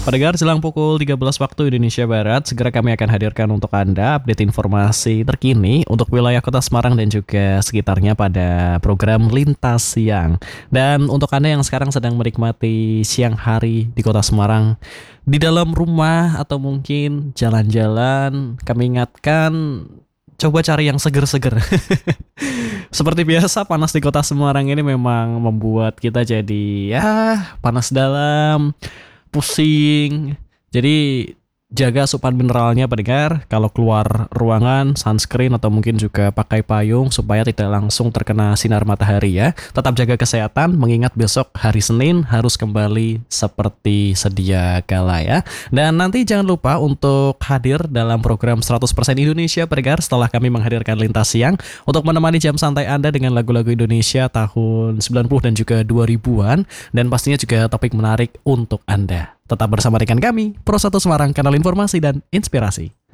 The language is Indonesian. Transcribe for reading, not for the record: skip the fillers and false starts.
Pendengar, jelang pukul 13 waktu Indonesia Barat, segera kami akan hadirkan untuk Anda update informasi terkini untuk wilayah Kota Semarang dan juga sekitarnya pada program Lintas Siang. Dan untuk Anda yang sekarang sedang menikmati siang hari di Kota Semarang, di dalam rumah atau mungkin jalan-jalan, kami ingatkan coba cari yang seger-seger. Seperti biasa, panas di Kota Semarang ini memang membuat kita jadi panas dalam, pusing. Jadi jaga asupan mineralnya pendengar. Kalau keluar ruangan, sunscreen atau mungkin juga pakai payung supaya tidak langsung terkena sinar matahari ya. Tetap jaga kesehatan, mengingat besok hari Senin harus kembali seperti sedia kala ya. Dan nanti jangan lupa untuk hadir dalam program 100% Indonesia pendengar setelah kami menghadirkan Lintas Siang untuk menemani jam santai Anda dengan lagu-lagu Indonesia tahun 90 dan juga 2000-an, dan pastinya juga topik menarik untuk Anda. Tetap bersama dengan kami, Pro 1 Semarang, kanal informasi dan inspirasi.